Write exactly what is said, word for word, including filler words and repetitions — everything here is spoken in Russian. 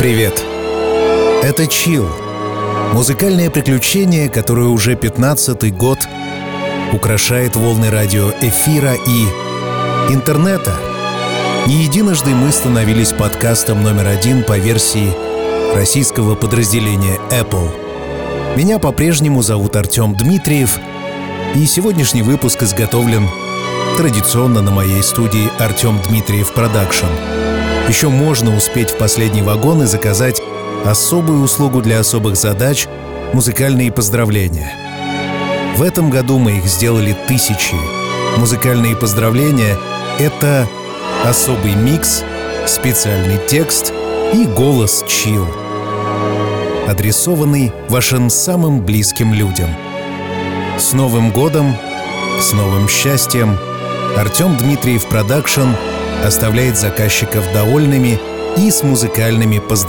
Привет! Это Чилл. Музыкальное приключение, которое уже пятнадцатый год украшает волны радиоэфира и интернета. Не единожды мы становились подкастом номер один по версии российского подразделения Apple. Меня по-прежнему зовут Артем Дмитриев, и сегодняшний выпуск изготовлен традиционно на моей студии Артем Дмитриев Продакшн. Еще можно успеть в последний вагон и заказать особую услугу для особых задач — музыкальные поздравления. В этом году мы их сделали тысячи. Музыкальные поздравления — это особый микс, специальный текст и голос Чилл, адресованный вашим самым близким людям. С Новым годом, с новым счастьем! Артем Дмитриев Продакшн оставляет заказчиков довольными и с музыкальными поздравлениями.